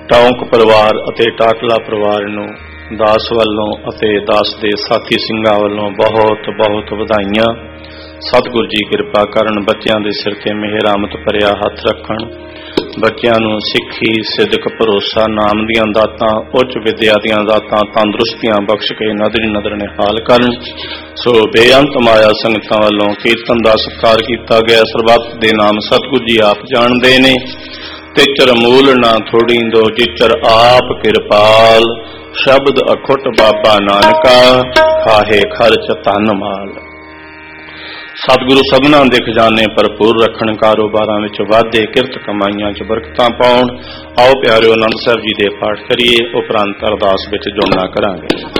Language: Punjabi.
ਟੌਂਕ ਪਰਿਵਾਰ ਅਤੇ ਟਾਟਲਾ ਪਰਿਵਾਰ ਨੂੰ ਦਾਸ ਵੱਲੋਂ ਅਤੇ ਦਾਸ ਦੇ ਸਾਥੀ ਸਿੰਘਾਂ ਵੱਲੋਂ ਬਹੁਤ ਬਹੁਤ ਵਧਾਈਆਂ। ਸਤਿਗੁਰੂ ਜੀ ਕਿਰਪਾ ਕਰਨ, ਬੱਚਿਆਂ ਦੇ ਸਿਰ ਤੇ ਮਿਹਰਾਮਤ ਭਰਿਆ ਹੱਥ ਰੱਖਣ, ਬੱਚਿਆਂ ਨੂੰ ਸਿੱਖੀ, ਸਿਦਕ, ਭਰੋਸਾ, ਨਾਮ ਦੀਆਂ ਦਾਤਾਂ, ਉੱਚ ਵਿਦਿਆ ਦੀਆਂ ਦਾਤਾਂ, ਤੰਦਰੁਸਤੀਆਂ ਬਖਸ਼ ਕੇ ਨਦਰੀ ਨਦਰ ਨਿਹਾਲ ਕਰਨ। ਸੋ ਬੇਅੰਤ ਮਾਇਆ ਸੰਗਤਾਂ ਵੱਲੋਂ ਕੀਰਤਨ ਦਾ ਸਤਿਕਾਰ ਕੀਤਾ ਗਿਆ। ਸਰਬੱਤ ਦੇ ਨਾਮ ਸਤਿਗੁਰੂ ਜੀ ਆਪ ਜਾਣਦੇ ਨੇ। ਤਿਚਰ ਮੂਲ ਨਾ ਥੋੜੀਂਦੋ ਜਿਚਰ ਆਪ ਕਿਰਪਾਲ, ਸ਼ਬਦ ਅਖੁੱਟ ਬਾਬਾ ਨਾਨਕਾ, ਖਾਹੇ ਖਰਚ ਧਨ ਮਾਲ। ਸਤਿਗੁਰੂ ਸਭਨਾਂ ਦੇ ਖਜ਼ਾਨੇ ਭਰਪੂਰ ਰੱਖਣ, ਕਾਰੋਬਾਰਾਂ ਵਿੱਚ ਵਾਧੇ, ਕਿਰਤ ਕਮਾਈਆਂ 'ਚ ਬਰਕਤਾਂ ਪਾਉਣ। ਆਓ ਪਿਆਰਿਓ, ਆਨੰਦ ਸਾਹਿਬ ਜੀ ਦੇ ਪਾਠ ਕਰੀਏ, ਉਪਰੰਤ ਅਰਦਾਸ ਵਿੱਚ ਜੁੜਨਾ ਕਰਾਂਗੇ।